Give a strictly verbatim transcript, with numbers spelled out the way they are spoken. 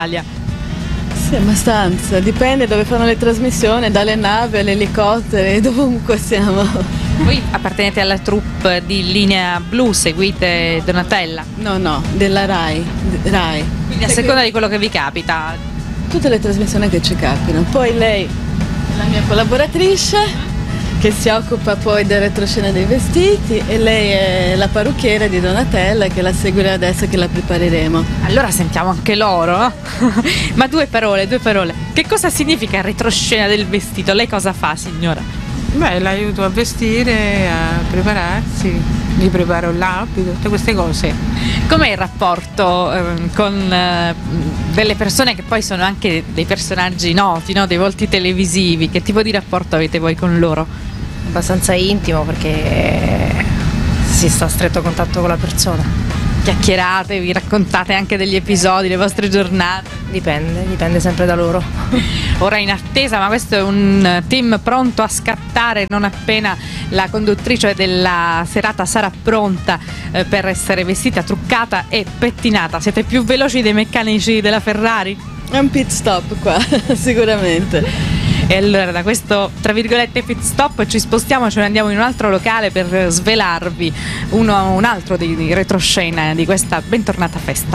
Sì, abbastanza, dipende dove fanno le trasmissioni, dalle navi all'elicottero, dovunque siamo. Voi appartenete alla troupe di Linea Blu, seguite Donatella? No, no, della Rai, Rai. Quindi a seconda di quello che vi capita. Tutte le trasmissioni che ci capitano. Poi lei è la mia collaboratrice, che si occupa poi del retroscena dei vestiti, e lei è la parrucchiera di Donatella, che la seguirà adesso che la prepareremo. Allora sentiamo anche loro, no? Ma due parole, due parole. Che cosa significa il retroscena del vestito? Lei cosa fa, signora? Beh, l'aiuto a vestire, a prepararsi, gli preparo l'abito, tutte queste cose. Com'è il rapporto eh, con eh, delle persone che poi sono anche dei personaggi noti, no? Dei volti televisivi? Che tipo di rapporto avete voi con loro? Abbastanza intimo, perché si sta a stretto contatto con la persona. Chiacchierate, vi raccontate anche degli episodi, le vostre giornate? Dipende, dipende sempre da loro. Ora in attesa, ma questo è un team pronto a scattare non appena la conduttrice della serata sarà pronta eh, per essere vestita, truccata e pettinata. Siete più veloci dei meccanici della Ferrari? È un pit stop qua, sicuramente. E allora da questo, tra virgolette, pit stop ci spostiamo, ce ne andiamo in un altro locale per svelarvi uno, un altro di, di retroscena di questa bentornata festa.